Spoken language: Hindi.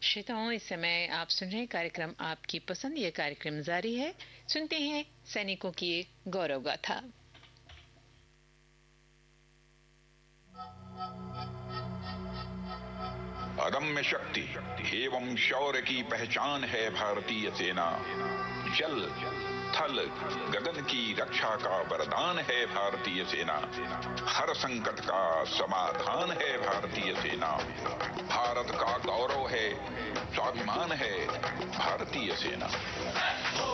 श्रोताओं, इस समय आप सुन रहे हैं कार्यक्रम आपकी पसंद। ये कार्यक्रम जारी है। सुनते हैं सैनिकों की एक गौरव गाथा। अदम्य शक्ति एवं शौर्य की पहचान है भारतीय सेना। जल थल गगन की रक्षा का वरदान है भारतीय सेना। हर संकट का समाधान है भारतीय सेना। भारत का गौरव है, स्वाभिमान है भारतीय सेना।